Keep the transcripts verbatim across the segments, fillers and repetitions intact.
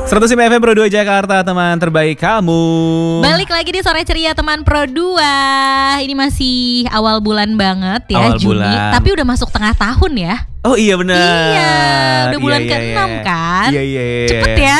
seratus lima F M Pro dua Jakarta, teman terbaik kamu. Balik lagi di Sore Ceria teman Pro dua. Ini masih awal bulan banget ya, Awal Juni. bulan. Tapi udah masuk tengah tahun ya. Oh iya benar. Iya, udah bulan iya, keenam iya. kan. Iya iya iya. Cepet ya.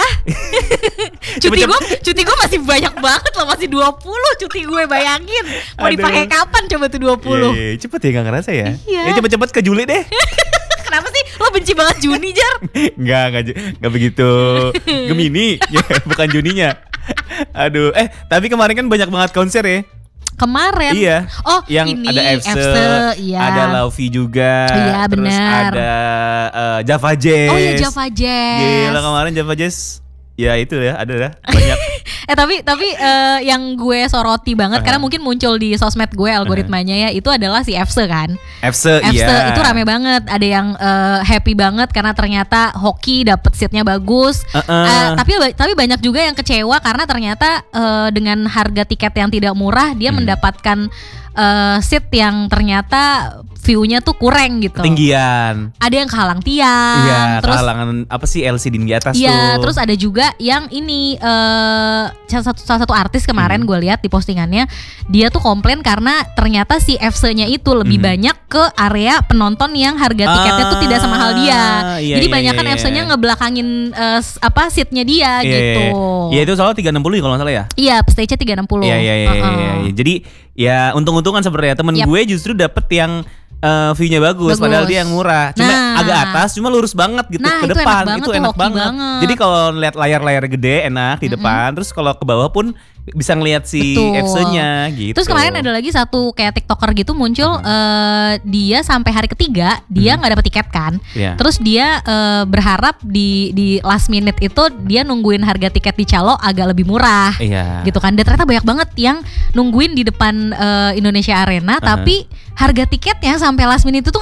cuti Cepet, gue, cuti gue masih banyak banget loh, masih dua puluh cuti gue, bayangin. Mau Aduh. dipakai kapan coba tuh dua puluh? Iya, iya. Cepet ya, gak ngerasa ya. Iya. Ya cepet-cepet ke Juli deh. Kenapa sih lo benci banget Juni, Jar? Enggak, enggak, enggak begitu. Gemini, ya, bukan Juninya. Aduh, eh tapi kemarin kan banyak banget konser ya. Kemarin. Iya. Oh, yang ini ada F S E, iya. ada Lauvi juga. Iya, terus benar. ada uh, Java Jazz. Oh ya, Java Jazz. Gila, kemarin Java Jazz. Ya itu ya, ada lah banyak. Eh tapi tapi eh, yang gue soroti banget Uh-huh. karena mungkin muncul di sosmed gue algoritmanya ya, itu adalah si F S E kan. F S E, F S E iya. itu rame banget, ada yang eh, happy banget karena ternyata hoki dapet seatnya bagus. Uh-uh. Eh, tapi tapi banyak juga yang kecewa karena ternyata eh, dengan harga tiket yang tidak murah dia Hmm. mendapatkan eh, seat yang ternyata view-nya tuh kurang gitu. Ketinggian. Ada yang kehalang tiang. Iya, terus kehalangan apa sih L C D di atas Iya, tuh. terus ada juga yang ini eh salah satu salah satu artis kemarin Hmm. gue lihat di postingannya, dia tuh komplain karena ternyata si F S E-nya itu lebih Hmm. banyak ke area penonton yang harga tiketnya tuh tidak semahal dia. Iya, Jadi iya, banyak kan iya, F S E-nya iya. ngebelakangin eh, s- apa seatnya dia Iya, gitu. Iya, itu soalnya tiga ratus enam puluh ya kalau nggak salah ya. Iya, stage-nya tiga ratus enam puluh. Iya iya iya. Uh-uh. iya, iya. Jadi ya untung-untungan sebenarnya temen Yap. gue justru dapet yang eh, view-nya bagus, Bagus. padahal dia yang murah. Cuma Nah. agak atas, cuma lurus banget gitu Nah, ke itu enak depan. banget Itu tuh, enak hoki banget. banget. Jadi kalau lihat layar-layar gede enak di depan, terus kalau ke bawah pun bisa ngelihat si Betul. F S E-nya gitu. Terus kemarin ada lagi satu kayak TikToker gitu muncul, eh, dia sampai hari ketiga dia nggak dapet tiket kan. Iya. Terus dia eh, berharap di di last minute itu dia nungguin harga tiket di calo agak lebih murah. Iya. Gitu kan. Dan ternyata banyak banget yang nungguin di depan eh, Indonesia Arena, tapi harga tiketnya sampai last minute itu